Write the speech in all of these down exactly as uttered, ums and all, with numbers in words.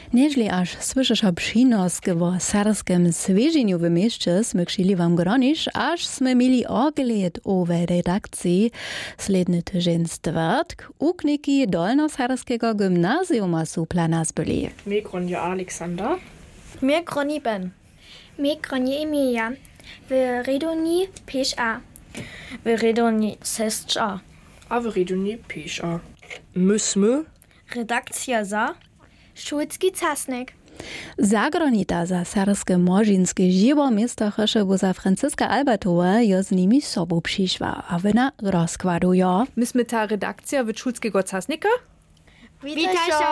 Nieźli aż słyszysz przynosk w serskim Swieżeniu w mieście, sme kšili wam gronisz, aż sme mieli ogled owe redakcji sledny tydzień stwartk, ukniki Dolnoserskiego gymnazjuma su planas byli. Mikron ja Alexander. Mikron i Ben. Mikron je Emilia. W redoni pięć A. W redoni sześć A. A w redoni pięć A. Myśmy. Redakcja za. Szulski Casnik. Zagronita za serskie morzinskie żywo miasto Chyszebuza Franciska Albatowa jo z nimi sobu przyszła, a wyna rozkładuje. Myśmy ta redakcja w Szulskiego Casnika. Witajcie!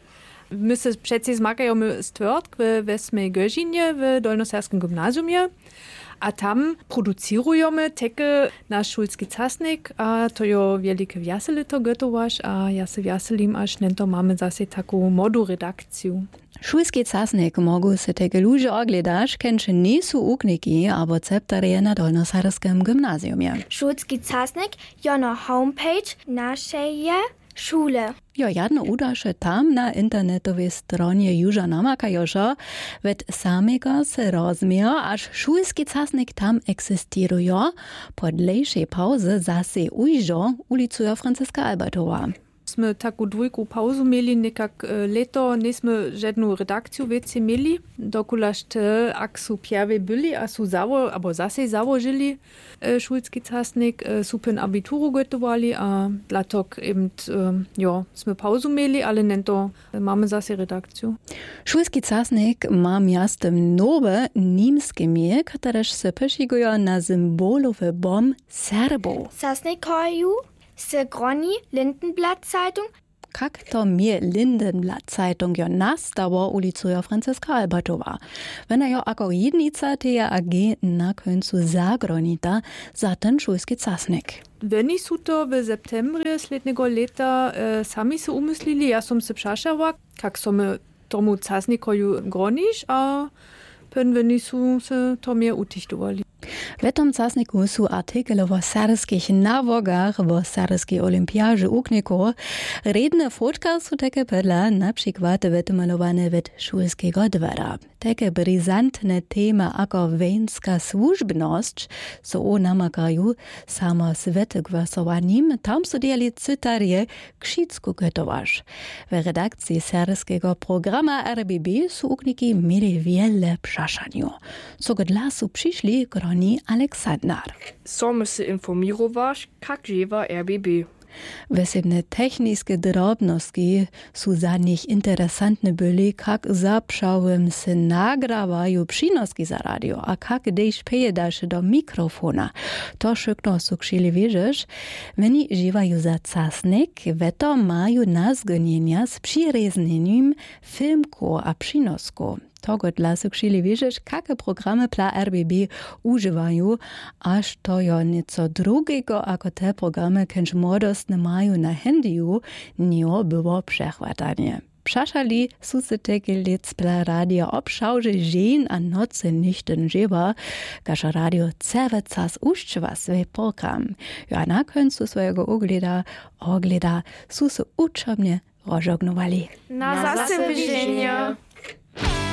My se przecież zmagajemy stwórtk w Westmej Görzinie w Dolnoserskim Gymnazjumie, a tam producirujemy takie nasz Szulski Casnik, a to jo wielkie wiasely to gotowasz, a ja se wiaselim, aż nento mamy zase taką modu redakcję. Szulski Casnik mogu se tege ludzie ogledaš, kenče nisu ukniki, abo ceptarje na Dolnoserskim Gymnazjumie. Szulski Casnik jo na homepage naszej Schule. Jo, jadno udaše tam na internetowej stronie Juža Namakajoša, ved samego se rozmier, až Szulski Casnik tam eksistiruje, po dlejšej pauze zase ujžo ulicuje Franciska Albatowa. Sme taką dwójku pauzu mieli, nekak e, leto nismo żadną redakcję więcej mieli, dokulaż te aksu pierwej byli, a su zawo, albo zase założyli e, Szulski Casnik, e, su pen abituru gotowali, a dlatok eben, e, jo, sme pauzu mieli, ale nento e, mamy zase redakcję. Szulski Casnik ma miastem nowe niemskie mie, któreż se pyszigują na symbolowy bom Serbo. Casnikoju se groni Lindenblatt Zeitung. Kak to mie Lindenblatt Zeitung jo nastało ulicuje Franciska Albatowa. Wenn er jo ako jednica teja A G na końcu zagronita za ten Szulski Casnik. Wenn su to w septembrie slednego leta e, sami se umyslili, ja som se přašała, kak some tomu Casnikoju groniš, a pen wenn su se to mie utichtowali. W tym casniku są artykele o serskich nawogach, o serskiej olimpiadzie ukniku. Redne fotka są takie pedla, na przykład wytymalowane od szulskiego dwora. Takie brizantne tema jako wejska służbność są o namakają samo swety głosowaniem. Tam są dieli cytarie krzicku gotowasz. W redakcji serskiego programa R B B są ukniki mieli wiele przeszaniu. Co dla są przyszli groni Alexander. Som se informirować, jak dziewa R B B. Wesebne techniskie drobnostki są za nich interesantne byli, jak zaprzałem se nagrawają przynoski za radio, a jak gdyś pejedasz do mikrofona. To szybko są chcieli wiedzieć, oni żywają za casnik, weto mają nazgonienia z przyreznieniem filmku a przynosku. Tego dla su chcieli wiedzieć, jakie programy dla R B B używają, aż to jo nieco drugiego, jako te programy, kęż młodostne mają na handyu, nie było przechwatanie. Przeszali su se tege lec dla radio obszałże żen a noce nichten żywa, każ radio cały czas uszczywa swój program. Ja na końcu swojego ogleda, ogleda su se uczobnie rozżognowali. Na zase